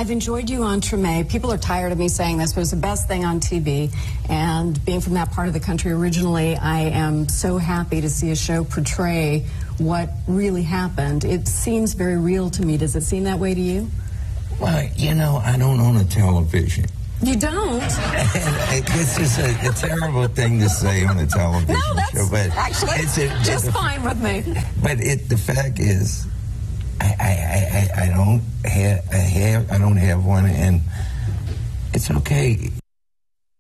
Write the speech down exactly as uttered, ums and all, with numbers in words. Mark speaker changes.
Speaker 1: I've enjoyed you on Treme. People are tired of me saying this, but it's the best thing on T V. And being from that part of the country originally, I am so happy to see a show portray what really happened. It seems very real to me. Does it seem that way to you?
Speaker 2: Well, you know, I don't own a television.
Speaker 1: You don't?
Speaker 2: This is a, a terrible thing to say on a television
Speaker 1: no, that's
Speaker 2: show, but
Speaker 1: actually
Speaker 2: it's a,
Speaker 1: just
Speaker 2: it's a,
Speaker 1: fine with me.
Speaker 2: But it, the fact is, I, I, I, I don't have, I have, I don't have one, and it's okay.